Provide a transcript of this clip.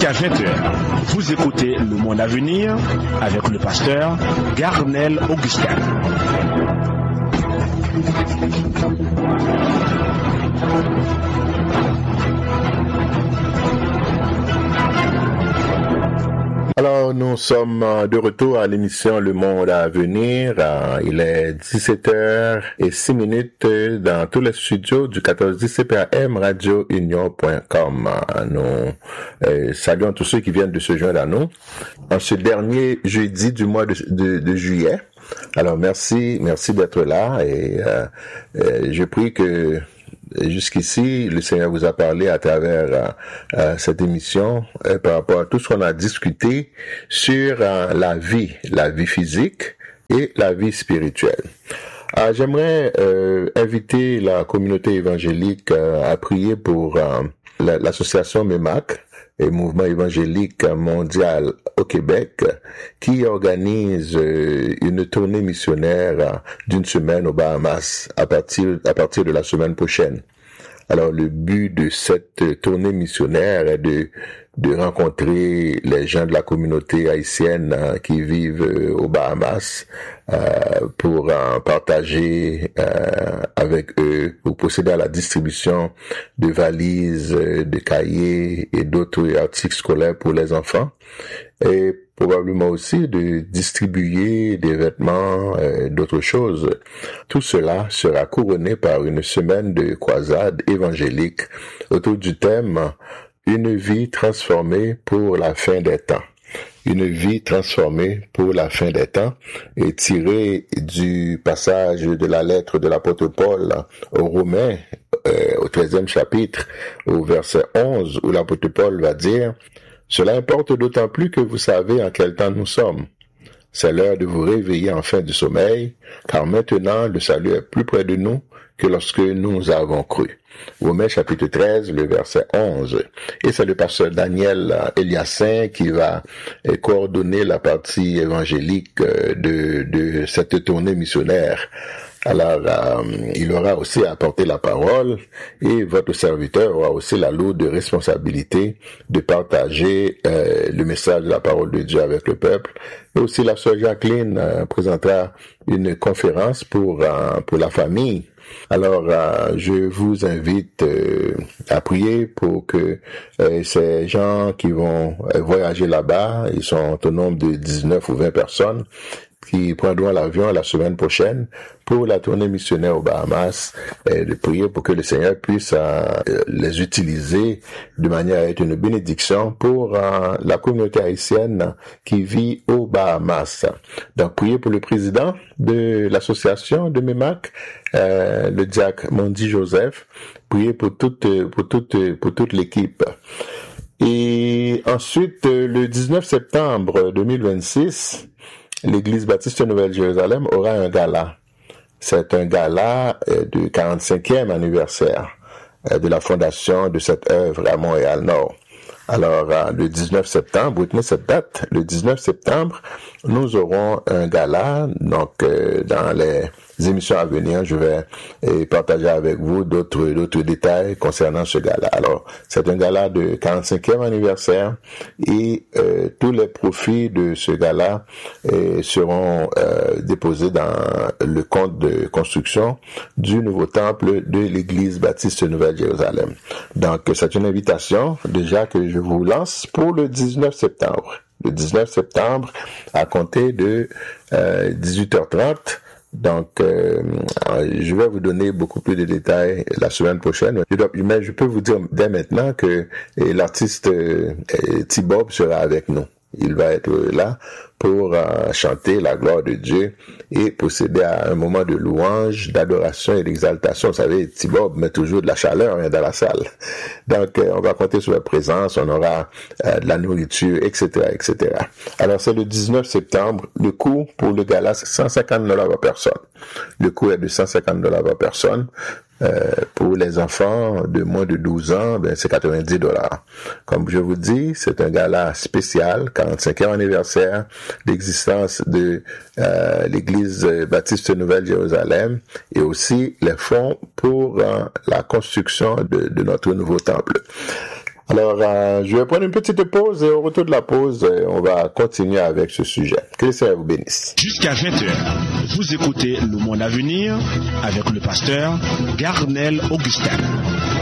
jusqu'à 20h. Vous écoutez Le Monde à venir avec le pasteur Garnel Augustin. Alors, nous sommes de retour à l'émission Le Monde à venir. Il est 17h06 dans tous les studios du 1410 CPAM radiounion.com. Nous saluons tous ceux qui viennent de se joindre à nous en ce dernier jeudi du mois de juillet. Alors, merci d'être là et je prie que jusqu'ici, le Seigneur vous a parlé à travers cette émission par rapport à tout ce qu'on a discuté sur la vie physique et la vie spirituelle. J'aimerais inviter la communauté évangélique à prier pour l'association MEMAC, et Mouvement évangélique mondial au Québec, qui organise une tournée missionnaire d'une semaine aux Bahamas à partir de la semaine prochaine. Alors, le but de cette tournée missionnaire est de rencontrer les gens de la communauté haïtienne qui vivent aux Bahamas pour partager avec eux, pour procéder à la distribution de valises, de cahiers et d'autres articles scolaires pour les enfants, et probablement aussi de distribuer des vêtements, d'autres choses. Tout cela sera couronné par une semaine de croisade évangélique autour du thème « Une vie transformée pour la fin des temps ». Une vie transformée pour la fin des temps est tiré du passage de la lettre de l'apôtre Paul aux Romains, au 13e chapitre, au verset 11, où l'apôtre Paul va dire « Cela importe d'autant plus que vous savez en quel temps nous sommes. C'est l'heure de vous réveiller enfin du sommeil, car maintenant le salut est plus près de nous que lorsque nous avons cru. » Romains chapitre 13, le verset 11. Et c'est le pasteur Daniel Eliassin qui va coordonner la partie évangélique de cette tournée missionnaire. Alors, il aura aussi à porter la parole et votre serviteur aura aussi la lourde responsabilité de partager le message de la parole de Dieu avec le peuple. Et aussi la sœur Jacqueline présentera une conférence pour la famille. Alors, je vous invite à prier pour que ces gens qui vont voyager là-bas, ils sont au nombre de 19 ou 20 personnes, qui prendront l'avion la semaine prochaine pour la tournée missionnaire aux Bahamas, et de prier pour que le Seigneur puisse les utiliser de manière à être une bénédiction pour la communauté haïtienne qui vit aux Bahamas. Donc, priez pour le président de l'association de MEMAC, le diacre Mondi Joseph. Priez pour toute l'équipe. Et ensuite, le 19 septembre 2026, l'Église baptiste Nouvelle-Jérusalem aura un gala. C'est un gala du 45e anniversaire de la fondation de cette œuvre à Montréal-Nord. Alors, le 19 septembre, retenez cette date, le 19 septembre, nous aurons un gala. Donc, dans les émissions à venir, je vais partager avec vous d'autres détails concernant ce gala. Alors, c'est un gala de 45e anniversaire et tous les profits de ce gala seront déposés dans le compte de construction du nouveau temple de l'Église baptiste Nouvelle-Jérusalem. Donc, c'est une invitation déjà que je vous lance pour le 19 septembre. Le 19 septembre, à compter de 18h30. Donc, je vais vous donner beaucoup plus de détails la semaine prochaine. Mais je peux vous dire dès maintenant que l'artiste T-Bob sera avec nous. Il va être là pour chanter la gloire de Dieu et procéder à un moment de louange, d'adoration et d'exaltation. Vous savez, T-Bob met toujours de la chaleur dans la salle. Donc, on va compter sur la présence, on aura de la nourriture, etc., etc. Alors, c'est le 19 septembre. Le coût pour le gala, c'est $150 par personne. Le coût est de $150 par personne. Pour les enfants de moins de 12 ans, c'est $90. Comme je vous dis, c'est un gala spécial, 45e anniversaire d'existence de l'Église baptiste Nouvelle-Jérusalem et aussi les fonds pour la construction de notre nouveau temple. Alors, je vais prendre une petite pause et au retour de la pause, on va continuer avec ce sujet. Que le Seigneur vous bénisse. Jusqu'à 20h, vous écoutez Le Monde à venir avec le pasteur Garnel Augustin.